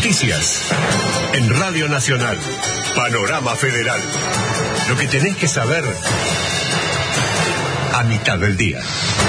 Noticias. En Radio Nacional. Panorama Federal. Lo que tenés que saber a mitad del día.